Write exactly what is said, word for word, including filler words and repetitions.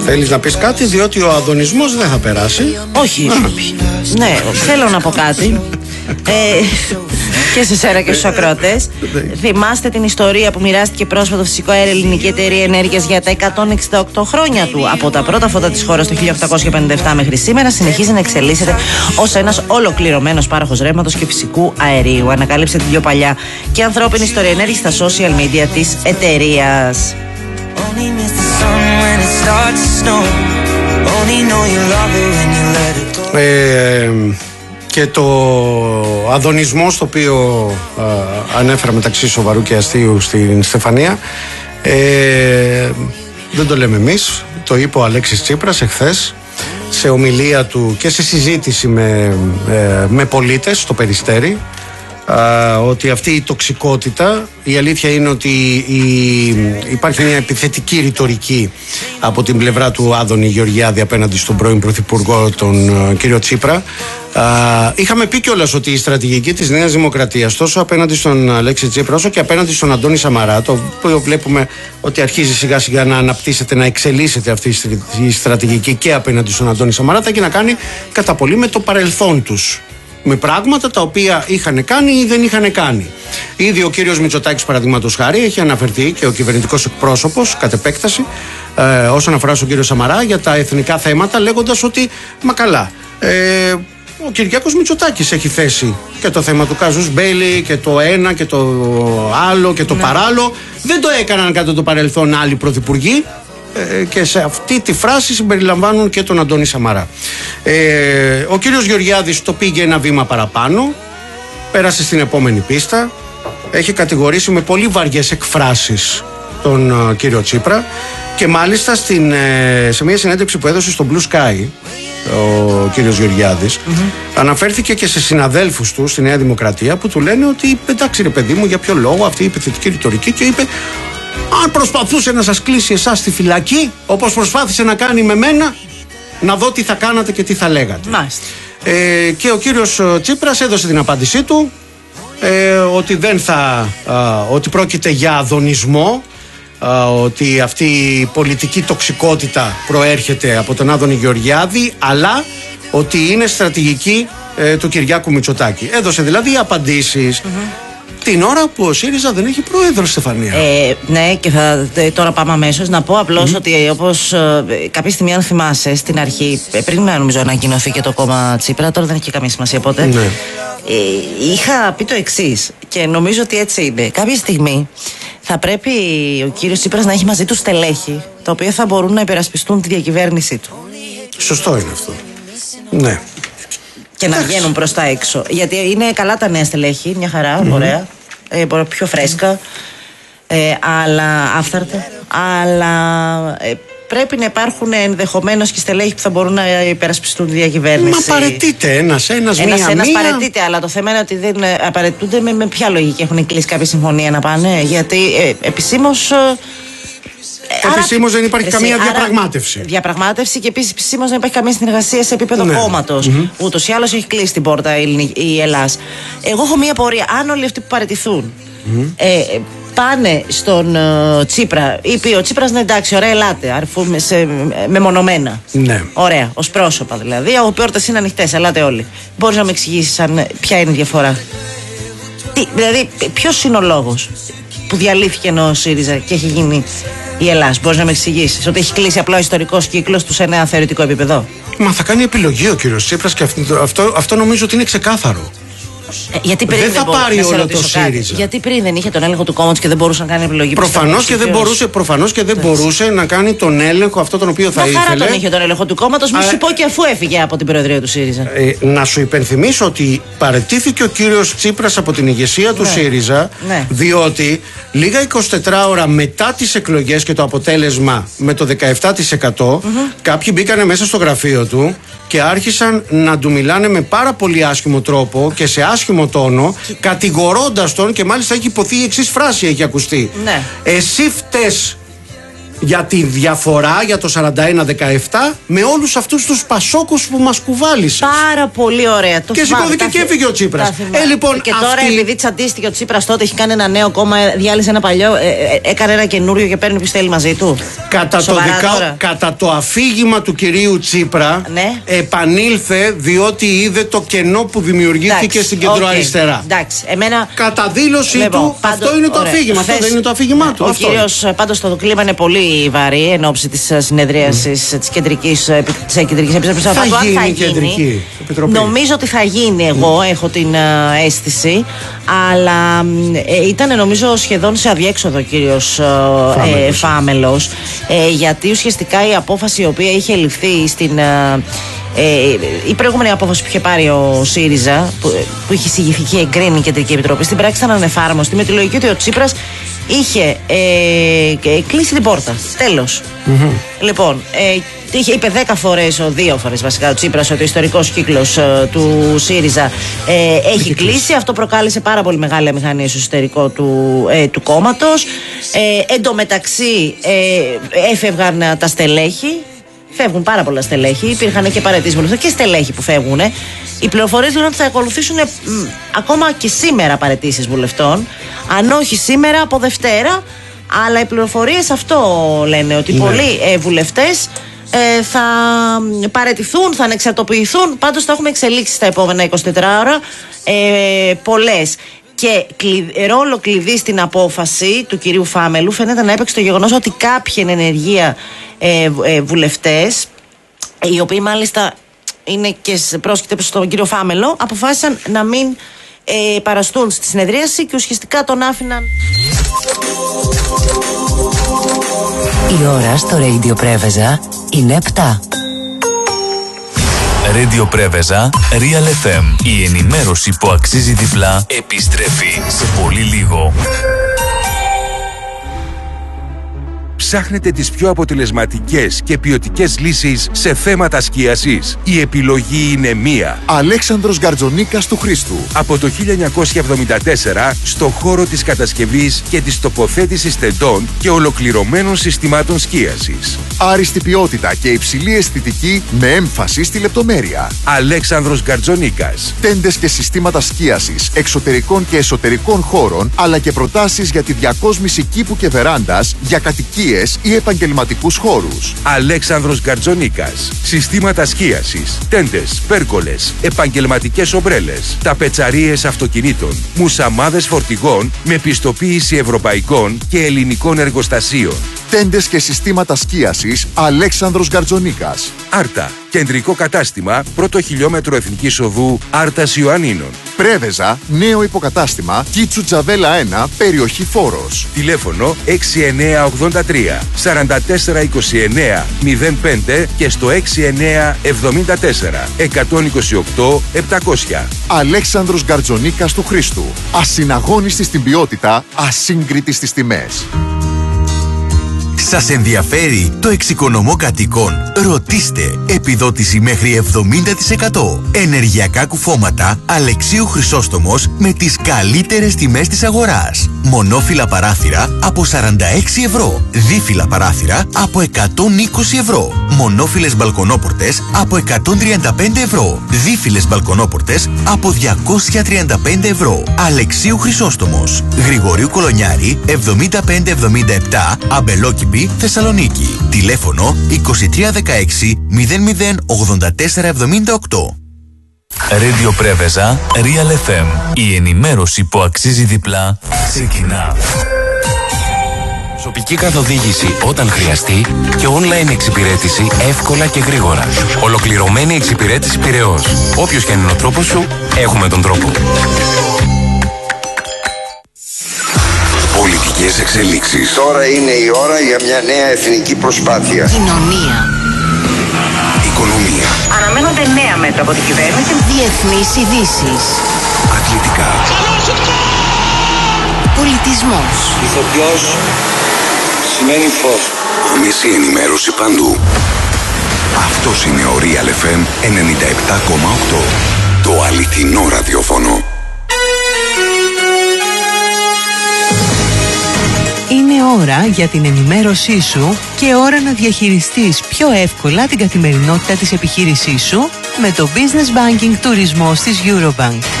Θέλεις να πεις κάτι, διότι ο αδωνισμός δεν θα περάσει. Όχι, ναι, θέλω να πω κάτι. ε, και σε σένα και στους ακροατές. Θυμάστε την ιστορία που μοιράστηκε πρόσφατα το φυσικό αέριο ελληνική εταιρεία ενέργειας για τα εκατόν εξήντα οκτώ χρόνια του? Από τα πρώτα φώτα της χώρας το χίλια οκτακόσια πενήντα επτά μέχρι σήμερα συνεχίζει να εξελίσσεται ως ένας ολοκληρωμένος πάροχος ρεύματος και φυσικού αερίου. Ανακάλυψε την πιο παλιά και ανθρώπινη ιστορία ενέργειας στα social media της εταιρείας. Ε, και το αδωνισμό στο οποίο α, ανέφερα μεταξύ σοβαρού και αστείου στην Στεφανία, ε, δεν το λέμε εμείς, το είπε ο Αλέξης Τσίπρας εχθές σε ομιλία του και σε συζήτηση με, ε, με πολίτες στο Περιστέρι, α, ότι αυτή η τοξικότητα, η αλήθεια είναι ότι η, υπάρχει μια επιθετική ρητορική από την πλευρά του Άδωνη Γεωργιάδη απέναντι στον πρώην Πρωθυπουργό, τον uh, κύριο Τσίπρα. Uh, είχαμε πει κιόλας ότι η στρατηγική της Νέας Δημοκρατίας, τόσο απέναντι στον Αλέξη Τσίπρα όσο και απέναντι στον Αντώνη Σαμαρά, το οποίο βλέπουμε ότι αρχίζει σιγά σιγά να αναπτύσσεται, να εξελίσσεται αυτή η στρατηγική και απέναντι στον Αντώνη Σαμαρά, θα έχει να κάνει κατά πολύ με το παρελθόν τους, με πράγματα τα οποία είχαν κάνει ή δεν είχαν κάνει. Ήδη ο κύριος Μητσοτάκης, παραδείγματος χάρη, έχει αναφερθεί, και ο κυβερνητικός εκπρόσωπος κατ' επέκταση, ε, όσον αφορά στον κύριο Σαμαρά, για τα εθνικά θέματα, λέγοντας ότι μα καλά, ε, ο Κυριάκος Μητσοτάκης έχει θέσει και το θέμα του κάζους Μπέιλι και το ένα και το άλλο και το ναι. παράλληλο. Δεν το έκαναν κατά το παρελθόν άλλοι πρωθυπουργοί. Και σε αυτή τη φράση συμπεριλαμβάνουν και τον Αντώνη Σαμαρά. Ε, ο κύριος Γεωργιάδης το πήγε ένα βήμα παραπάνω, πέρασε στην επόμενη πίστα, έχει κατηγορήσει με πολύ βαριές εκφράσεις τον uh, κύριο Τσίπρα, και μάλιστα στην, ε, σε μια συνέντευξη που έδωσε στο Blue Sky ο κύριος Γεωργιάδης, mm-hmm. αναφέρθηκε και σε συναδέλφους του στη Νέα Δημοκρατία που του λένε ότι εντάξει ρε παιδί μου, για ποιο λόγο αυτή η επιθετική ρητορική, και είπε: αν προσπαθούσε να σας κλείσει εσάς στη φυλακή, όπως προσπάθησε να κάνει με μένα, να δω τι θα κάνατε και τι θα λέγατε. Μάλιστα. Ε, και ο κύριος Τσίπρας έδωσε την απάντησή του, ε, ότι δεν θα, α, ότι πρόκειται για αδωνισμό, α, ότι αυτή η πολιτική τοξικότητα προέρχεται από τον Άδωνη Γεωργιάδη, αλλά ότι είναι στρατηγική ε, του Κυριάκου Μητσοτάκη. Έδωσε δηλαδή απαντήσεις. Mm-hmm. Την ώρα που ο ΣΥΡΙΖΑ δεν έχει πρόεδρο, Στεφανία. Ε, ναι, και θα, τώρα πάμε αμέσως. Να πω απλώς mm-hmm. ότι όπως ε, κάποια στιγμή, αν θυμάσαι, στην αρχή, πριν νομίζω να ανακοινωθεί και το κόμμα Τσίπρα, τώρα δεν έχει καμία σημασία πότε. Ναι. Ε, είχα πει το εξής, και νομίζω ότι έτσι είναι. Κάποια στιγμή θα πρέπει ο κύριος Τσίπρας να έχει μαζί του στελέχη, τα οποία θα μπορούν να υπερασπιστούν τη διακυβέρνησή του. Σωστό είναι αυτό. Ναι. Και να βγαίνουν προς τα έξω. Γιατί είναι καλά τα νέα στελέχη, μια χαρά, mm-hmm. ωραία, ε, πιο φρέσκα, ε, αλλά άφθαρτα, αλλά ε, πρέπει να υπάρχουν ενδεχομένως και στελέχη που θα μπορούν να υπερασπιστούν τη διακυβέρνηση. Μα παρετείται ένας, ένας, ένας μία, ένας μία. παρετείται, αλλά το θέμα είναι ότι δεν απαραίτηται με, με ποια λογική έχουν κλείσει κάποια συμφωνία να πάνε, γιατί ε, επισήμως... Επισήμως δεν υπάρχει καμία άρα, διαπραγμάτευση. Διαπραγμάτευση, και επίσης επισήμως δεν υπάρχει καμία συνεργασία σε επίπεδο ναι. κόμματος. Mm-hmm. Ούτως ή άλλως έχει κλείσει την πόρτα η, η Ελλάς. Εγώ έχω μία πορεία. Αν όλοι αυτοί που παραιτηθούν mm-hmm. ε, πάνε στον uh, Τσίπρα, ή πει ο Τσίπρας ναι, εντάξει, ωραία, ελάτε, αρφούμε σε, μεμονωμένα. Ναι. Ωραία, ως πρόσωπα δηλαδή. Οι πόρτες είναι ανοιχτές, ελάτε όλοι. Μπορείς να με εξηγήσεις αν, ποια είναι η διαφορά? Τι, δηλαδή, ποιος είναι ο λόγος που διαλύθηκε ενώ ο ΣΥΡΙΖΑ και έχει γίνει η Ελλάς? Μπορείς να με εξηγήσεις ότι έχει κλείσει απλά ο ιστορικός κύκλος του σε ένα θεωρητικό επίπεδο? Μα θα κάνει επιλογή ο κύριος Τσίπρας, και αυτό, αυτό, αυτό νομίζω ότι είναι ξεκάθαρο. Ε, γιατί πριν δεν, δεν θα πάρει όλο το ΣΥΡΙΖΑ. ΣΥΡΙΖΑ. Γιατί πριν δεν είχε τον έλεγχο του κόμματος και δεν μπορούσε να κάνει επιλογή? Προφανώς και, δεν μπορούσε, προφανώς και δεν μπορούσε να κάνει τον έλεγχο αυτό τον οποίο θα ήθελε. Μα χαρά τον είχε τον έλεγχο του κόμματος, μου σου πω, και αφού έφυγε από την προεδρία του ΣΥΡΙΖΑ. Ε, να σου υπενθυμίσω ότι παραιτήθηκε ο κύριος Τσίπρας από την ηγεσία του ναι. ΣΥΡΙΖΑ, ναι. διότι λίγα εικοσιτέσσερις ώρα μετά τις εκλογές και το αποτέλεσμα με το δεκαεπτά τοις εκατό, mm-hmm. κάποιοι μπήκανε μέσα στο γραφείο του και άρχισαν να του μιλάνε με πάρα πολύ άσχημο τρόπο και σε άσχημο τόνο, κατηγορώντας τον, και μάλιστα έχει υποθεί η εξής φράση, έχει ακουστεί. Ναι. Εσύ φταίς για τη διαφορά, για το σαράντα ένα δεκαεπτά, με όλους αυτούς τους πασόκους που μας κουβάλισες. Πάρα πολύ ωραία. Το και σηκώθηκε και έφυγε ο Τσίπρας. Ε, λοιπόν, και τώρα αυτή... επειδή τσαντίστηκε ο Τσίπρας τότε, έχει κάνει ένα νέο κόμμα, διάλυσε ένα παλιό, ε, ε, έκανε ένα καινούριο και παίρνει ποιος θέλει μαζί του. Κατά το, δικα... κατά το αφήγημα του κυρίου Τσίπρα, ναι. επανήλθε διότι είδε το κενό που δημιουργήθηκε εντάξει, στην κεντροαριστερά. Okay. Εντάξει, εμένα... Κατά δήλωσή λοιπόν, του, πάντο... αυτό είναι το ωραία. αφήγημα. Θες... Αυτό δεν είναι το αφήγημά ναι. του. Ο κύριος, πάντως το κλίμα είναι πολύ βαρύ εν ώψη της συνεδρίασης mm. της Κεντρικής Επιτροπής. Θα, θα γίνει θα η Κεντρική Επιτροπή. Νομίζω ότι θα γίνει, εγώ mm. έχω την uh, αίσθηση. Αλλά ε, ήταν νομίζω σχεδόν σε αδιέξοδο ο κύριος ε, Φάμελος. Ε, γιατί ουσιαστικά η απόφαση η οποία είχε ληφθεί στην. Ε, Ε, η προηγούμενη απόφαση που είχε πάρει ο ΣΥΡΙΖΑ, που, που είχε εισηγηθεί και εγκρίνει η Κεντρική Επιτροπή, στην πράξη ήταν ανεφάρμοστη, με τη λογική ότι ο Τσίπρας είχε ε, κλείσει την πόρτα. Τέλος. Mm-hmm. Λοιπόν, ε, είχε, είπε δέκα φορές, δύο φορές βασικά, ο Τσίπρας ότι ο ιστορικός κύκλος ε, του ΣΥΡΙΖΑ ε, έχει κλείσει. Αυτό προκάλεσε πάρα πολύ μεγάλη αμηχανία στο εσωτερικό του, ε, του κόμματος. Ε, εν τω μεταξύ ε, έφευγαν τα στελέχη. Φεύγουν πάρα πολλά στελέχη. Υπήρχαν και παραιτήσεις και στελέχη που φεύγουν. Οι πληροφορίες λένε ότι θα ακολουθήσουν μ, ακόμα και σήμερα παραιτήσεις βουλευτών. Αν όχι σήμερα, από Δευτέρα. Αλλά οι πληροφορίες αυτό λένε, ότι ναι. πολλοί ε, βουλευτές ε, θα παραιτηθούν, θα ανεξαρτοποιηθούν. Πάντως θα έχουμε εξελίξει στα επόμενα εικοσιτέσσερις ώρα ε, πολλές. Και ρόλο κλειδί στην απόφαση του κυρίου Φάμελου φαίνεται να έπαιξε το γεγονός ότι κάποιοι εν ενεργεία ε, ε, βουλευτές, οι οποίοι μάλιστα είναι και πρόσκειται στον κύριο Φάμελο, αποφάσισαν να μην ε, παραστούν στη συνεδρίαση και ουσιαστικά τον άφηναν. Η ώρα στο Radio Πρέβεζα είναι επτά. Radio Πρέβεζα, Real εφ εμ. Η ενημέρωση που αξίζει διπλά επιστρέφει σε πολύ λίγο. Ψάχνετε τις πιο αποτελεσματικές και ποιοτικές λύσεις σε θέματα σκίασης? Η επιλογή είναι μία. Αλέξανδρος Γκαρτζονίκας του Χρήστου. Από το χίλια εννιακόσια εβδομήντα τέσσερα στο χώρο της κατασκευής και της τοποθέτησης τεντών και ολοκληρωμένων συστημάτων σκίασης. Άριστη ποιότητα και υψηλή αισθητική με έμφαση στη λεπτομέρεια. Αλέξανδρος Γκαρτζονίκας. Τέντες και συστήματα σκίασης εξωτερικών και εσωτερικών χώρων, αλλά και προτάσεις για τη διακόσμηση κήπου και βεράντας για κατοικίες ή επαγγελματικούς χώρους. Αλέξανδρος Γκαρτζονίκας. Συστήματα σκίασης, τέντες, πέρκολες, επαγγελματικές ομπρέλες, ταπετσαρίες αυτοκινήτων, μουσαμάδες φορτηγών με πιστοποίηση ευρωπαϊκών και ελληνικών εργοστασίων. Τέντες και συστήματα σκίασης Αλέξανδρος Γκαρτζονίκας. Άρτα. Κεντρικό κατάστημα, πρώτο χιλιόμετρο Εθνικής Οδού Άρτας Ιωαννίνων. Πρέβεζα, νέο υποκατάστημα, Κίτσου Τζαβέλα ένα, περιοχή Φόρος. Τηλέφωνο έξι εννιά ογδόντα τρία σαράντα τέσσερα είκοσι εννιά μηδέν πέντε και στο έξι εννιά εβδομήντα τέσσερα εκατόν είκοσι οκτώ επτακόσια. Αλέξανδρος Γκαρτζονίκας του Χρήστου. Ασυναγώνιστη στην ποιότητα, ασύγκριτη στις τιμές. Σας ενδιαφέρει το εξοικονομώ κατοικών? Ρωτήστε. Επιδότηση μέχρι εβδομήντα τοις εκατό. Ενεργειακά κουφώματα Αλεξίου Χρυσόστομος με τις καλύτερες τιμές της αγοράς. Μονόφυλλα παράθυρα από σαράντα έξι ευρώ. Δίφυλλα παράθυρα από εκατόν είκοσι ευρώ. Μονόφυλλες μπαλκονόπορτες από εκατόν τριάντα πέντε ευρώ. Δίφυλλες μπαλκονόπορτες από διακόσια τριάντα πέντε ευρώ. Αλεξίου Χρυσόστομος. Γρηγορίου Κολονιάρη εβδομήντα πέντε εβδομήντα επτά, Αμπελόκηπη, Θεσσαλονίκη. Τηλέφωνο είκοσι τρία δεκαέξι μηδέν μηδέν ογδόντα τέσσερα εβδομήντα οκτώ. Radio Πρέβεζα, Real εφ εμ. Η ενημέρωση που αξίζει διπλά ξεκινά. Προσωπική καθοδήγηση όταν χρειαστεί και online εξυπηρέτηση εύκολα και γρήγορα. Ολοκληρωμένη εξυπηρέτηση Πειραιώς. Όποιος και αν είναι ο τρόπος σου, έχουμε τον τρόπο. Πολιτικές εξελίξεις. Τώρα είναι η ώρα για μια νέα εθνική προσπάθεια. Κοινωνία. Οικονομία. Αναμένονται νέα μέτρα από την κυβέρνηση. Διεθνείς ειδήσεις. Αθλητικά. Πολιτισμός. Ηθοποιός σημαίνει φως. Μισή ενημέρωση παντού. Αυτός είναι ο Real εφ εμ ενενήντα επτά κόμμα οκτώ. Το αληθινό ραδιόφωνο. Είναι ώρα για την ενημέρωσή σου και ώρα να διαχειριστείς πιο εύκολα την καθημερινότητα της επιχείρησής σου με το Business Banking Τουρισμός της Eurobank.